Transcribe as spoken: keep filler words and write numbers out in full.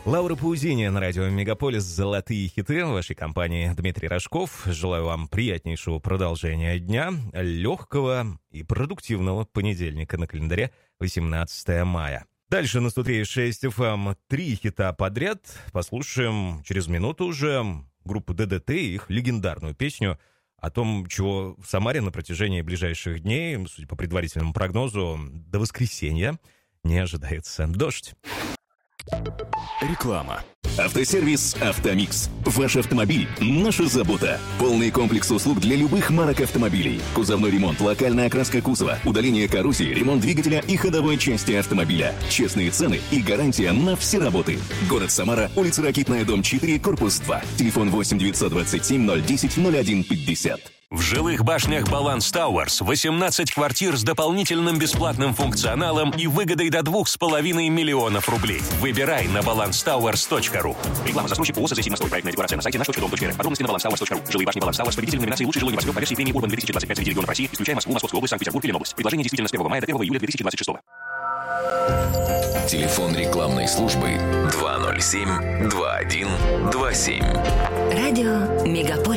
Лаура Паузини на радио «Мегаполис». Золотые хиты в вашей компании. Дмитрий Рожков. Желаю вам приятнейшего продолжения дня, легкого и продуктивного понедельника на календаре восемнадцатое мая. Дальше на сто три и шесть эф эм три хита подряд. Послушаем через минуту уже группу ДДТ и их легендарную песню о том, чего в Самаре на протяжении ближайших дней, судя по предварительному прогнозу, до воскресенья не ожидается дождь. Реклама. Автосервис «Автомикс». Ваш автомобиль – наша забота. Полный комплекс услуг для любых марок автомобилей. Кузовной ремонт, локальная окраска кузова, удаление коррозии, ремонт двигателя и ходовой части автомобиля. Честные цены и гарантия на все работы. Город Самара, улица Ракитная, дом четыре, корпус два. Телефон восемь девятьсот двадцать семь ноль десять ноль один пятьдесят. В жилых башнях Баланс Тауэрс восемнадцать квартир с дополнительным бесплатным функционалом и выгодой до двух с половиной миллионов рублей. Выбирай на баланс тауэрс точка ру. Реклама. Застройщик ООО «Засесим настрой». Проектная декларация на сайте наш точка дом точка эр. Подробности на баланс тауэрс точка ру. Жилые башни Баланс Тауэрс. Победитель номинации «Лучший жилой небоскреб» по версии премии Урбан две тысячи двадцать пять среди регионов России, исключая Москву, Московскую область, Санкт-Петербург и Ленобласть. Предложение действительно с первого мая до первого июля две тысячи двадцать шестого. Телефон рекламной службы два ноль семь два один два семь. Радио «Мегаполис».